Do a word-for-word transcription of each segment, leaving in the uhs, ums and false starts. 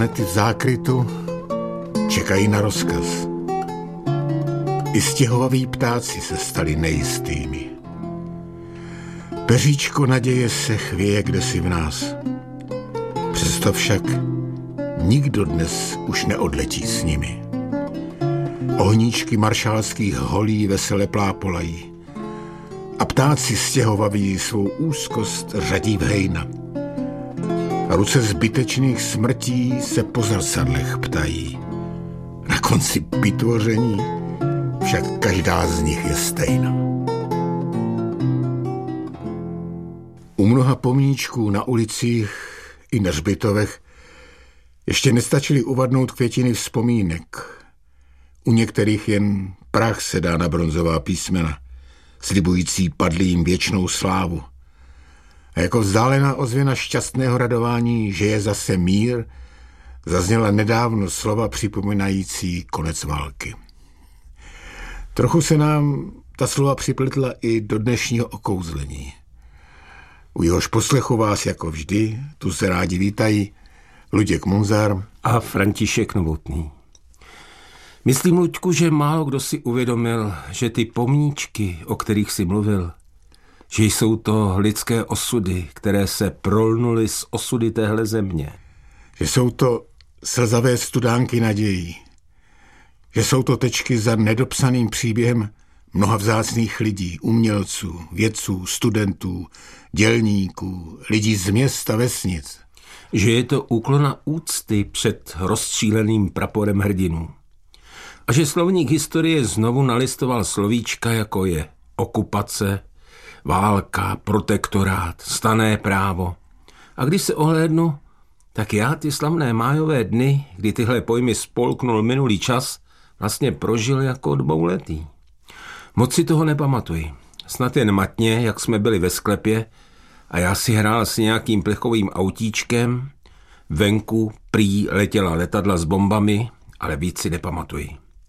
Ty v zákrytu čekají na rozkaz. I stěhovaví ptáci se stali nejistými. Peříčko naděje se chvěje kdesi v nás. Přesto však nikdo dnes už neodletí s nimi. Ohníčky maršálských holí vesele plápolají a ptáci stěhovaví svou úzkost řadí v hejna. A ruce zbytečných smrtí se po zrcadlech ptají. Na konci vytvoření však každá z nich je stejná. U mnoha pomníčků na ulicích i na hřbitovech ještě nestačily uvadnout květiny vzpomínek. U některých jen prach se dá na bronzová písmena, slibující padlým věčnou slávu. A jako vzdálená ozvěna šťastného radování, že je zase mír, zazněla nedávno slova připomínající konec války. Trochu se nám ta slova připletla i do dnešního okouzlení. U jehož poslechu vás jako vždy, tu se rádi vítají Luděk Munzar a František Novotný. Myslím, Luďku, že málo kdo si uvědomil, že ty pomníčky, o kterých jsi mluvil, že jsou to lidské osudy, které se prolnuly z osudy téhle země. Že jsou to slzavé studánky nadějí. Že jsou to tečky za nedopsaným příběhem mnoha vzácných lidí, umělců, vědců, studentů, dělníků, lidí z měst a vesnic. Že je to úklona úcty před rozstříleným praporem hrdinů. A že slovník historie znovu nalistoval slovíčka, jako je okupace, válka, protektorát, stanné právo. A když se ohlédnu, tak já ty slavné májové dny, kdy tyhle pojmy spolknul minulý čas, vlastně prožil jako dvouletý. Moc si toho nepamatuji. Snad jen matně, jak jsme byli ve sklepě a já si hrál s nějakým plechovým autíčkem. Venku prý letěla letadla s bombami, ale víc si nepamatuji.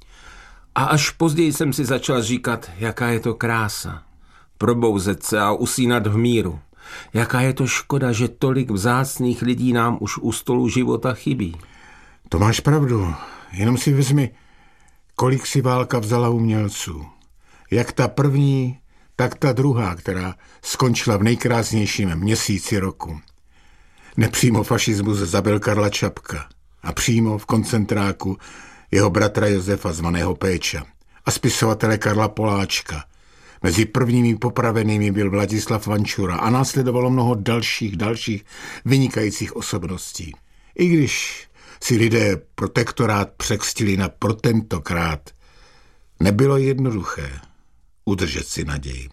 A až později jsem si začal říkat, jaká je to krása. Probouzet se a usínat v míru. Jaká je to škoda, že tolik vzácných lidí nám už u stolu života chybí. To máš pravdu. Jenom si vezmi, kolik si válka vzala umělců. Jak ta první, tak ta druhá, která skončila v nejkrásnějším měsíci roku. Nepřímo fašismus zabil Karla Čapka a přímo v koncentráku jeho bratra Josefa zvaného Péča a spisovatele Karla Poláčka. Mezi prvními popravenými byl Vladislav Vančura a následovalo mnoho dalších, dalších vynikajících osobností. I když si lidé protektorát překstili na protentokrát, nebylo jednoduché udržet si naději.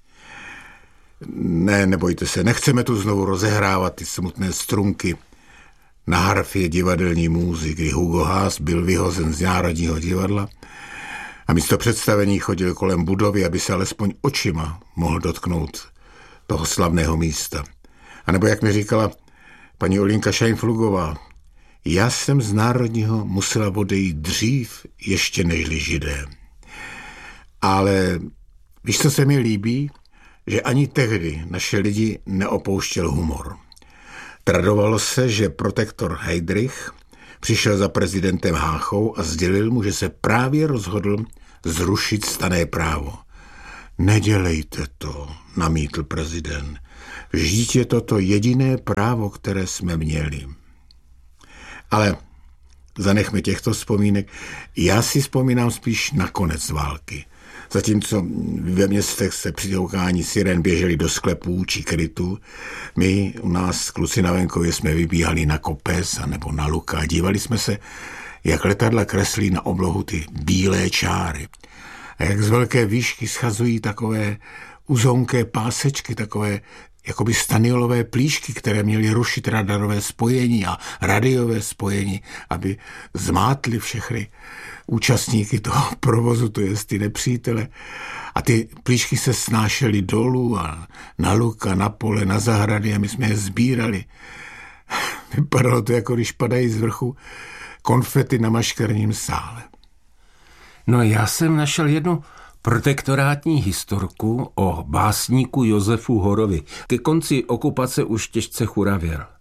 Ne, nebojte se, nechceme tu znovu rozehrávat ty smutné strunky na harfě divadelní můzy, kdy Hugo Haas byl vyhozen z Národního divadla a místo představení chodil kolem budovy, aby se alespoň očima mohl dotknout toho slavného místa. A nebo jak mi říkala paní Olinka Šajnflugová, já jsem z Národního musela odejít dřív ještě nežli Židé. Ale víš, co se mi líbí? Že ani tehdy naše lidi neopouštěl humor. Tradovalo se, že protektor Heydrich přišel za prezidentem Háchou a sdělil mu, že se právě rozhodl zrušit stanné právo. Nedělejte to, namítl prezident. Vždyť je to to jediné právo, které jsme měli. Ale zanechme těchto vzpomínek. Já si vzpomínám spíš na konec války. Zatímco ve městech se při houkání siren běželi do sklepů či krytů, my u nás kluci na venkově jsme vybíhali na kopec a nebo na luka a dívali jsme se, jak letadla kreslí na oblohu ty bílé čáry. A jak z velké výšky schazují takové uzonké pásečky, takové jakoby staniolové plíšky, které měly rušit radarové spojení a radiové spojení, aby zmátly všechny účastníky toho provozu, to jest ty nepřítele. A ty plíšky se snášely dolů a na luk a na pole, na zahrady a my jsme je sbírali. Vypadalo to, jako když padají z vrchu konfety na maškarním sále. No já jsem našel jednu protektorátní historku o básníku Josefu Horovi. Ke konci okupace už těžce churavěl.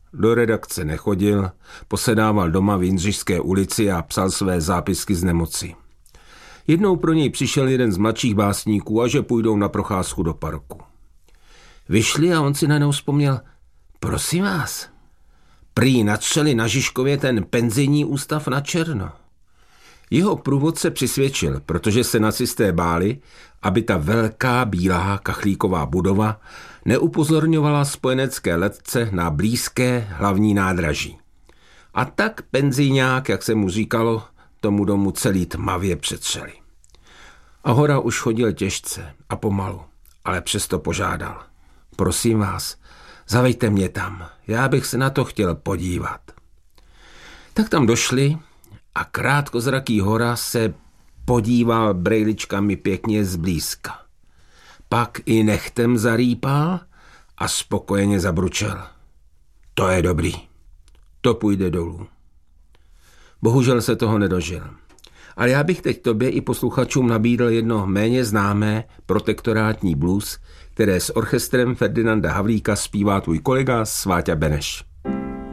Do redakce nechodil, posedával doma v Jindřišské ulici a psal své zápisky z nemoci. Jednou pro něj přišel jeden z mladších básníků a že půjdou na procházku do parku. Vyšli a on si najednou vzpomněl, prosím vás, prý natřeli na Žižkově ten penzijní ústav na černo. Jeho průvodce přisvědčil, protože se nacisté báli, aby ta velká bílá kachlíková budova neupozorňovala spojenecké letce na blízké hlavní nádraží. A tak penzijňák, jak se mu říkalo, tomu domu celý tmavě přetřeli. A Hora už chodil těžce a pomalu, ale přesto požádal. Prosím vás, zaveďte mě tam, já bych se na to chtěl podívat. Tak tam došli a krátkozraký Hora se podíval brejličkami pěkně zblízka. Pak i nechtem zarýpal a spokojeně zabručel. To je dobrý, to půjde dolů. Bohužel se toho nedožil. Ale já bych teď tobě i posluchačům nabídl jedno méně známé protektorátní blues, které s orchestrem Ferdinanda Havlíka zpívá tvůj kolega Sváťa Beneš.